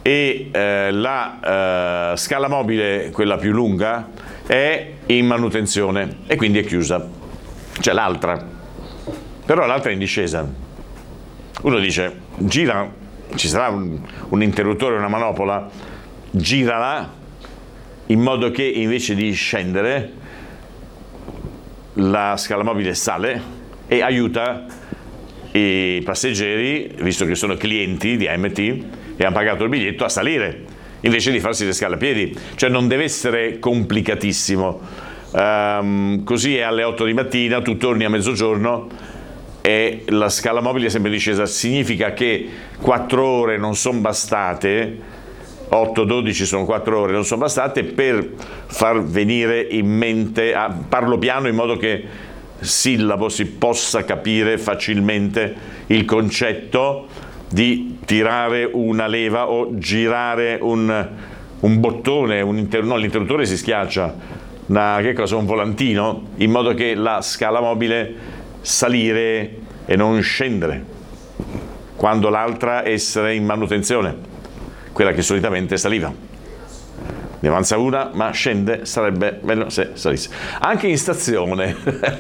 e la scala mobile, quella più lunga, è in manutenzione e quindi è chiusa. C'è l'altra, però l'altra è in discesa. Uno dice, gira, ci sarà un interruttore, una manopola, girala in modo che invece di scendere la scala mobile sale e aiuta i passeggeri, visto che sono clienti di AMT e hanno pagato il biglietto, a salire invece di farsi le scale a piedi. Cioè non deve essere complicatissimo. Così è alle 8 di mattina, tu torni a mezzogiorno e la scala mobile è sempre in discesa. Significa che 4 ore non sono bastate, 8-12 sono 4 ore, non sono bastate per far venire in mente, parlo piano in modo che sillabo si possa capire facilmente il concetto di tirare una leva o girare un bottone, no, l'interruttore si schiaccia, un volantino, in modo che la scala mobile salire e non scendere, quando l'altra essere in manutenzione, quella che solitamente saliva. Ne avanza una, ma scende, sarebbe bello se salisse. Anche in stazione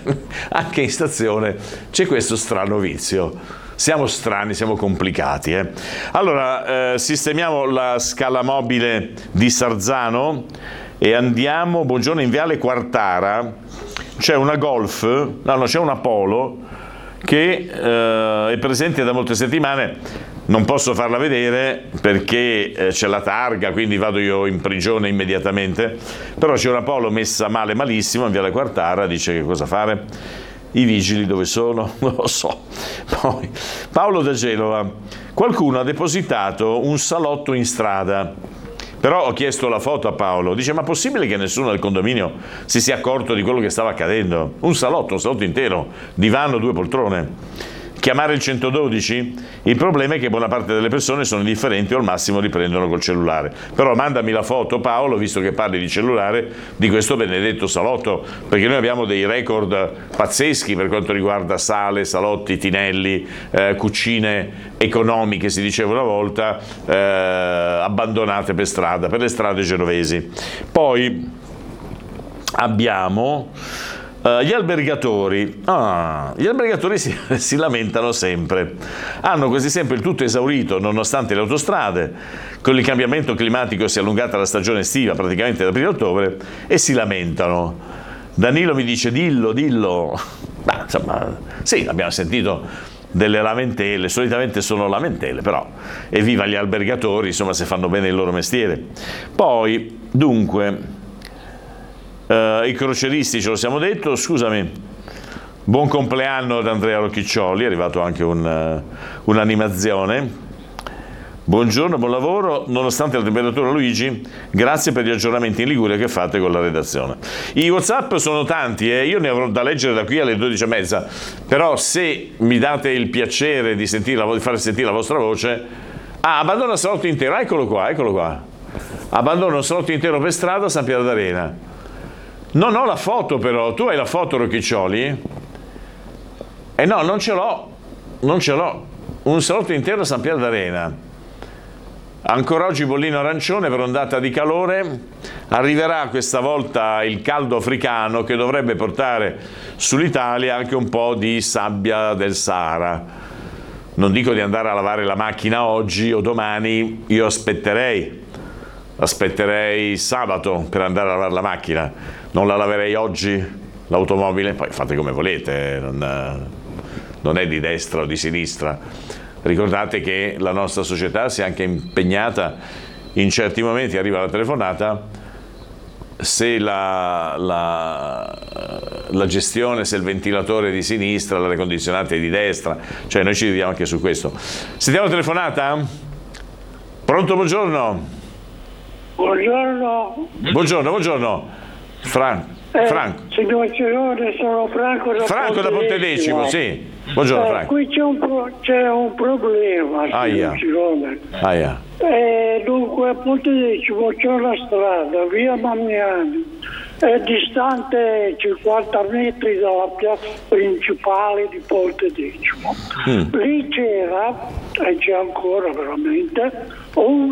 c'è questo strano vizio. Siamo strani, siamo complicati. Allora, sistemiamo la scala mobile di Sarzano e andiamo, buongiorno, in Viale Quartara. C'è una c'è una Polo che è presente da molte settimane. Non posso farla vedere perché c'è la targa, quindi vado io in prigione immediatamente, però c'è una Polo messa male, malissimo, in Viale Quartara. Dice che cosa fare? I vigili dove sono? Non lo so. Poi Paolo da Genova: qualcuno ha depositato un salotto in strada, però ho chiesto la foto a Paolo. Dice, ma possibile che nessuno del condominio si sia accorto di quello che stava accadendo? Un salotto intero, divano, 2 poltrone. Chiamare il 112? Il problema è che buona parte delle persone sono indifferenti o al massimo riprendono col cellulare. Però mandami la foto, Paolo, visto che parli di cellulare, di questo benedetto salotto, perché noi abbiamo dei record pazzeschi per quanto riguarda sale, salotti, tinelli, cucine economiche, si diceva una volta, abbandonate per strada, per le strade genovesi. Poi abbiamo gli albergatori. Gli albergatori si lamentano sempre, hanno quasi sempre il tutto esaurito nonostante le autostrade. Con il cambiamento climatico si è allungata la stagione estiva praticamente da aprile a ottobre e si lamentano. Danilo mi dice dillo. Insomma, sì, abbiamo sentito delle lamentele, solitamente sono lamentele, però evviva gli albergatori, insomma, se fanno bene il loro mestiere. Poi dunque i croceristi, ce lo siamo detto. Scusami, buon compleanno ad Andrea Rocchiccioli, è arrivato anche un'animazione. Buongiorno, buon lavoro nonostante la temperatura. Luigi, grazie per gli aggiornamenti in Liguria che fate con la redazione. I WhatsApp sono tanti, io ne avrò da leggere da qui alle 12:30, però se mi date il piacere di far sentire la vostra voce. Abbandona il salotto intero, eccolo qua. Abbandona un salotto intero per strada a San Piero d'Arena. Non ho la foto, però. Tu hai la foto, Rocchiccioli? No, non ce l'ho. Un salotto intero a San Piero d'Arena. Ancora oggi bollino arancione per ondata di calore. Arriverà questa volta il caldo africano che dovrebbe portare sull'Italia anche un po' di sabbia del Sahara. Non dico di andare a lavare la macchina oggi o domani, io aspetterei sabato per andare a lavare la macchina, non la laverei oggi l'automobile. Poi fate come volete, non è di destra o di sinistra. Ricordate che la nostra società si è anche impegnata, in certi momenti arriva la telefonata, se la gestione, se il ventilatore è di sinistra, l'aria condizionata è di destra, cioè noi ci dividiamo anche su questo. Sentiamo la telefonata? Pronto, buongiorno. Buongiorno. Franco. Signor Cirone, sono Franco da Pontedecimo, sì. Buongiorno Franco. Qui c'è un problema, signor Cirone. Dunque a Pontedecimo c'è una strada, via Mammiani, è distante 50 metri dalla piazza principale di Pontedecimo. Lì c'era, e c'è ancora veramente, un